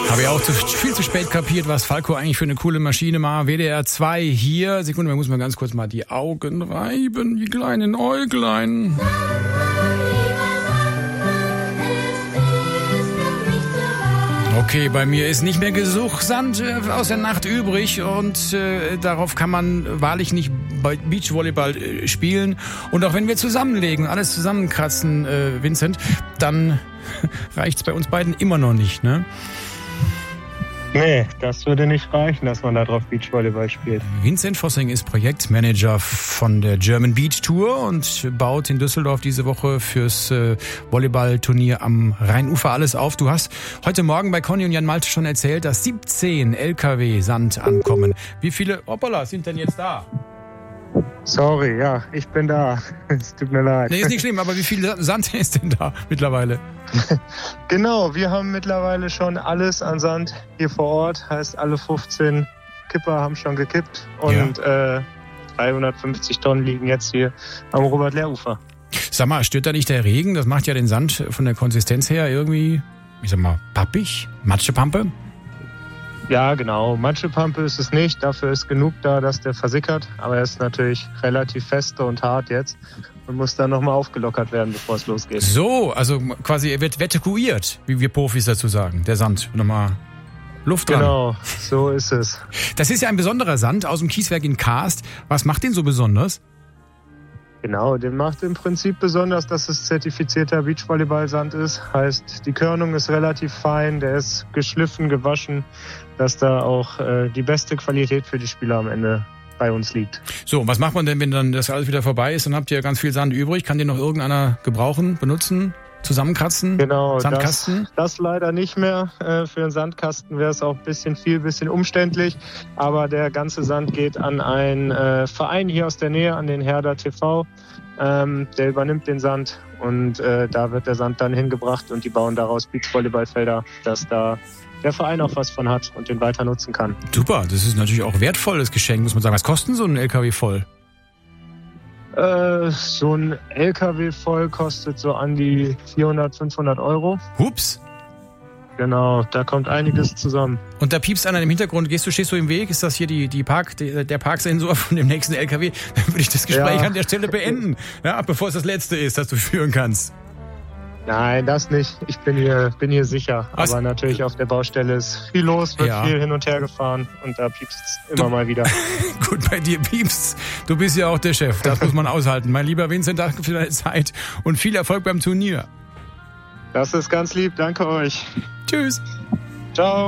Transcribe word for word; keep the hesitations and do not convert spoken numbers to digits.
Habe ich auch zu, viel zu spät kapiert, was Falco eigentlich für eine coole Maschine war. W D R zwei hier. Sekunde, man muss mal ganz kurz mal die Augen reiben, die kleinen Äuglein. Okay, bei mir ist nicht mehr genug Sand äh, aus der Nacht übrig und äh, darauf kann man wahrlich nicht Beachvolleyball äh, spielen. Und auch wenn wir zusammenlegen, alles zusammenkratzen, äh, Vincent, dann reicht's bei uns beiden immer noch nicht, ne? Nee, das würde nicht reichen, dass man da drauf Beachvolleyball spielt. Vincent Vossing ist Projektmanager von der German Beach Tour und baut in Düsseldorf diese Woche fürs äh, Volleyballturnier am Rheinufer alles auf. Du hast heute Morgen bei Conny und Jan Malte schon erzählt, dass siebzehn L K W Sand ankommen. Wie viele Hoppala sind denn jetzt da? Sorry, ja, ich bin da. Es tut mir leid. Nee, ist nicht schlimm, aber wie viel Sand ist denn da mittlerweile? Genau, wir haben mittlerweile schon alles an Sand hier vor Ort. Heißt, alle fünfzehn Kipper haben schon gekippt und ja. äh, dreihundertfünfzig Tonnen liegen jetzt hier am Robert-Lehr-Ufer. Sag mal, stört da nicht der Regen? Das macht ja den Sand von der Konsistenz her irgendwie, ich sag mal, pappig, Matschepampe? Ja, genau. Matschepampe ist es nicht. Dafür ist genug da, dass der versickert. Aber er ist natürlich relativ feste und hart jetzt und muss dann nochmal aufgelockert werden, bevor es losgeht. So, also quasi er wird vetikuiert, wie wir Profis dazu sagen. Der Sand, nochmal Luft dran. Genau, so ist es. Das ist ja ein besonderer Sand aus dem Kieswerk in Karst. Was macht den so besonders? Genau, den macht im Prinzip besonders, dass es zertifizierter Beachvolleyball-Sand ist. Heißt, die Körnung ist relativ fein, der ist geschliffen, gewaschen, dass da auch äh, die beste Qualität für die Spieler am Ende bei uns liegt. So, und was macht man denn, wenn dann das alles wieder vorbei ist? Dann habt ihr ganz viel Sand übrig. Kann den noch irgendeiner gebrauchen, benutzen? Zusammenkratzen? Genau, Sandkasten? Das, das leider nicht mehr. Äh, für einen Sandkasten wäre es auch ein bisschen viel, ein bisschen umständlich. Aber der ganze Sand geht an einen äh, Verein hier aus der Nähe, an den Herder T V. Ähm, der übernimmt den Sand und äh, da wird der Sand dann hingebracht und die bauen daraus Beachvolleyballfelder, dass da der Verein auch was von hat und den weiter nutzen kann. Super, das ist natürlich auch wertvolles Geschenk, muss man sagen. Was kostet so ein L K W voll? Äh, so ein L K W voll kostet so an die vierhundert, fünfhundert Euro. Hups. Genau, da kommt einiges zusammen. Und da piepst einer im Hintergrund, gehst du, stehst du im Weg? Ist das hier die, die Park, die, der Parksensor von dem nächsten L K W? Dann würde ich das Gespräch ja. an der Stelle beenden, ja, bevor es das letzte ist, das du führen kannst. Nein, das nicht. Ich bin hier, bin hier sicher. Was? Aber natürlich auf der Baustelle ist viel los, wird ja. viel hin und her gefahren und da piepst es immer du, mal wieder. Gut, bei dir piepst. Du bist ja auch der Chef, das muss man aushalten. Mein lieber Vincent, danke für deine Zeit und viel Erfolg beim Turnier. Das ist ganz lieb, danke euch. Tschüss. Ciao.